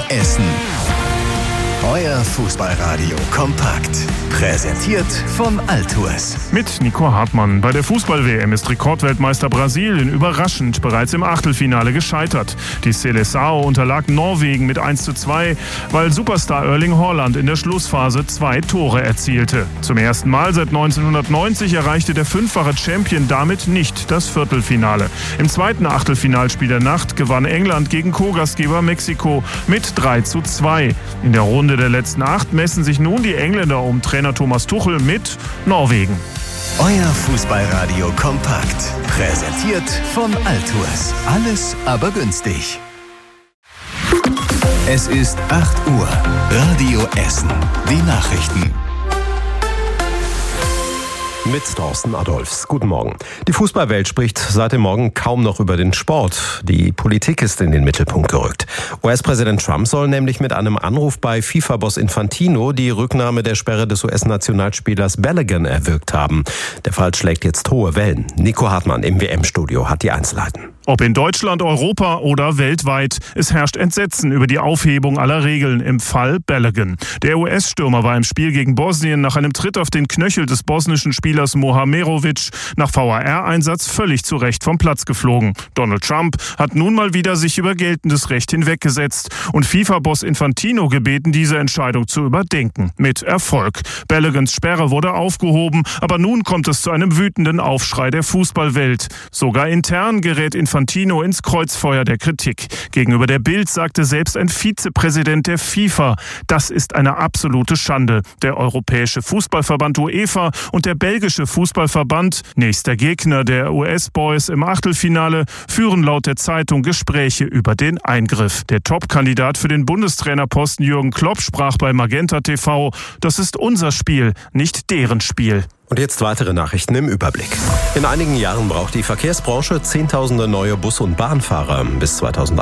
Essen. Euer Fußballradio kompakt. Präsentiert von Altours. Mit Nico Hartmann. Bei der Fußball-WM ist Rekordweltmeister Brasilien überraschend bereits im Achtelfinale gescheitert. Die Seleção unterlag Norwegen mit 1:2, weil Superstar Erling Haaland in der Schlussphase 2 Tore erzielte. Zum ersten Mal seit 1990 erreichte der fünffache Champion damit nicht das Viertelfinale. Im zweiten Achtelfinalspiel der Nacht gewann England gegen Co-Gastgeber Mexiko mit 3:2. In der Runde der letzten 8 messen sich nun die Engländer um Trainer Thomas Tuchel mit Norwegen. Euer Fußballradio kompakt. Präsentiert von Altours. Alles aber günstig. Es ist 8 Uhr. Radio Essen. Die Nachrichten. Mit Thorsten Adolphs. Guten Morgen. Die Fußballwelt spricht seit dem Morgen kaum noch über den Sport. Die Politik ist in den Mittelpunkt gerückt. US-Präsident Trump soll nämlich mit einem Anruf bei FIFA-Boss Infantino die Rücknahme der Sperre des US-Nationalspielers Balogun erwirkt haben. Der Fall schlägt jetzt hohe Wellen. Nico Hartmann im WM-Studio hat die Einzelheiten. Ob in Deutschland, Europa oder weltweit, es herrscht Entsetzen über die Aufhebung aller Regeln im Fall Balogun. Der US-Stürmer war im Spiel gegen Bosnien nach einem Tritt auf den Knöchel des bosnischen Spielers Mohamerovic nach VAR-Einsatz völlig zu Recht vom Platz geflogen. Donald Trump hat nun mal wieder sich über geltendes Recht hinweggesetzt und FIFA-Boss Infantino gebeten, diese Entscheidung zu überdenken. Mit Erfolg. Baloguns Sperre wurde aufgehoben, aber nun kommt es zu einem wütenden Aufschrei der Fußballwelt. Sogar intern gerät Infantino ins Kreuzfeuer der Kritik. Gegenüber der Bild sagte selbst ein Vizepräsident der FIFA, das ist eine absolute Schande. Der Europäische Fußballverband UEFA und der belgische Fußballverband, nächster Gegner der US-Boys im Achtelfinale, führen laut der Zeitung Gespräche über den Eingriff. Der Top-Kandidat für den Bundestrainerposten Jürgen Klopp sprach bei Magenta TV, das ist unser Spiel, nicht deren Spiel. Und jetzt weitere Nachrichten im Überblick. In einigen Jahren braucht die Verkehrsbranche Zehntausende neue Bus- und Bahnfahrer. Bis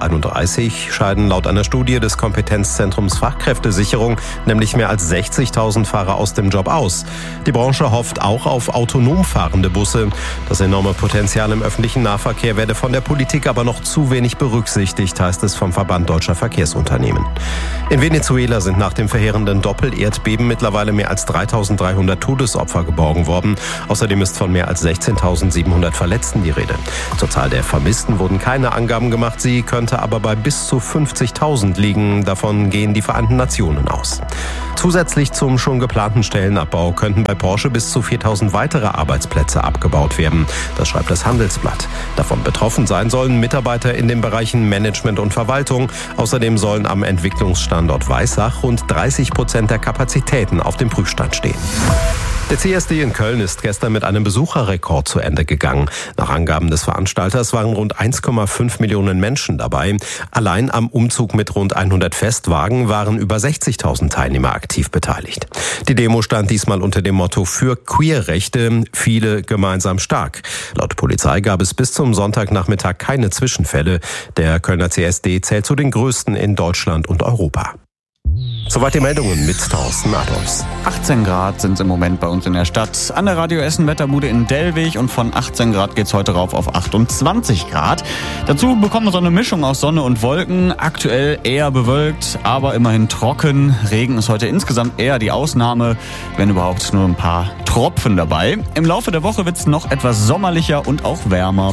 2031 scheiden laut einer Studie des Kompetenzzentrums Fachkräftesicherung nämlich mehr als 60.000 Fahrer aus dem Job aus. Die Branche hofft auch auf autonom fahrende Busse. Das enorme Potenzial im öffentlichen Nahverkehr werde von der Politik aber noch zu wenig berücksichtigt, heißt es vom Verband Deutscher Verkehrsunternehmen. In Venezuela sind nach dem verheerenden Doppelerdbeben mittlerweile mehr als 3.300 Todesopfer geborgen worden. Außerdem ist von mehr als 16.700 Verletzten die Rede. Zur Zahl der Vermissten wurden keine Angaben gemacht. Sie könnte aber bei bis zu 50.000 liegen. Davon gehen die Vereinten Nationen aus. Zusätzlich zum schon geplanten Stellenabbau könnten bei Porsche bis zu 4.000 weitere Arbeitsplätze abgebaut werden. Das schreibt das Handelsblatt. Davon betroffen sein sollen Mitarbeiter in den Bereichen Management und Verwaltung. Außerdem sollen am Entwicklungsstandort Weissach rund 30% der Kapazitäten auf dem Prüfstand stehen. Der CSD in Köln ist gestern mit einem Besucherrekord zu Ende gegangen. Nach Angaben des Veranstalters waren rund 1,5 Millionen Menschen dabei. Allein am Umzug mit rund 100 Festwagen waren über 60.000 Teilnehmer aktiv beteiligt. Die Demo stand diesmal unter dem Motto für Queerrechte, viele gemeinsam stark. Laut Polizei gab es bis zum Sonntagnachmittag keine Zwischenfälle. Der Kölner CSD zählt zu den größten in Deutschland und Europa. Soweit die Meldungen mit Thorsten Adolphs. 18 Grad sind es im Moment bei uns in der Stadt. An der Radio Essen Wetterbude in Dellwig und von 18 Grad geht's heute rauf auf 28 Grad. Dazu bekommen wir so eine Mischung aus Sonne und Wolken. Aktuell eher bewölkt, aber immerhin trocken. Regen ist heute insgesamt eher die Ausnahme, wenn überhaupt nur ein paar Tropfen dabei. Im Laufe der Woche wird's noch etwas sommerlicher und auch wärmer.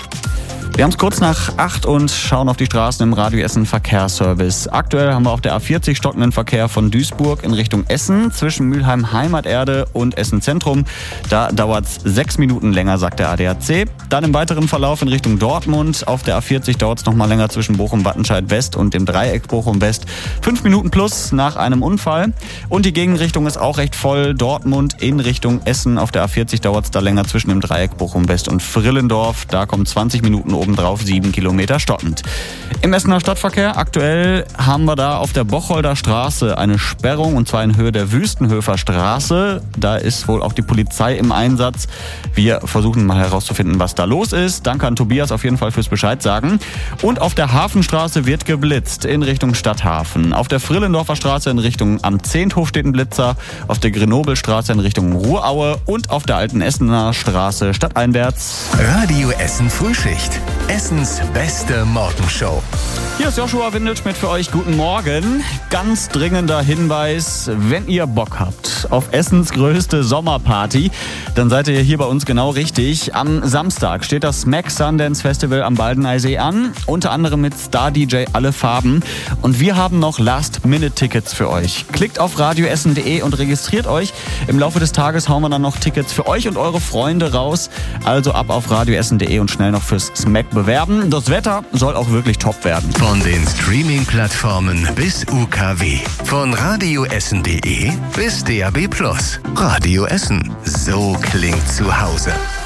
Wir haben es kurz nach 8 und schauen auf die Straßen im Radio Essen Verkehrsservice. Aktuell haben wir auf der A40 stockenden Verkehr von Duisburg in Richtung Essen zwischen Mülheim Heimaterde und Essen Zentrum. Da dauert es 6 Minuten länger, sagt der ADAC. Dann im weiteren Verlauf in Richtung Dortmund. Auf der A40 dauert es nochmal länger zwischen Bochum-Wattenscheid West und dem Dreieck Bochum West. 5 Minuten plus nach einem Unfall. Und die Gegenrichtung ist auch recht voll. Dortmund in Richtung Essen. Auf der A40 dauert es da länger zwischen dem Dreieck Bochum West und Frillendorf. Da kommen 20 Minuten obendrauf, 7 Kilometer stockend. Im Essener Stadtverkehr aktuell haben wir da auf der Bocholder Straße eine Sperrung, und zwar in Höhe der Wüstenhöfer Straße. Da ist wohl auch die Polizei im Einsatz. Wir versuchen mal herauszufinden, was da los ist. Danke an Tobias auf jeden Fall fürs Bescheid sagen. Und auf der Hafenstraße wird geblitzt in Richtung Stadthafen. Auf der Frillendorfer Straße in Richtung Am Zehnthof steht ein Blitzer. Auf der Grenobelstraße in Richtung Ruhraue und auf der Alten Essener Straße stadteinwärts. Radio Essen Frühschicht. Essens beste Morgenshow. Hier ist Joshua Windelschmidt für euch. Guten Morgen. Ganz dringender Hinweis, wenn ihr Bock habt auf Essens größte Sommerparty, dann seid ihr hier bei uns genau richtig. Am Samstag steht das Smack Sundance Festival am Baldeneysee an, unter anderem mit Star-DJ Alle Farben. Und wir haben noch Last-Minute-Tickets für euch. Klickt auf radioessen.de und registriert euch. Im Laufe des Tages hauen wir dann noch Tickets für euch und eure Freunde raus. Also ab auf radioessen.de und schnell noch fürs Smack bewerben. Das Wetter soll auch wirklich top werden. Von den Streaming-Plattformen bis UKW. Von radioessen.de bis DAB+. Radio Essen. So klingt zu Hause.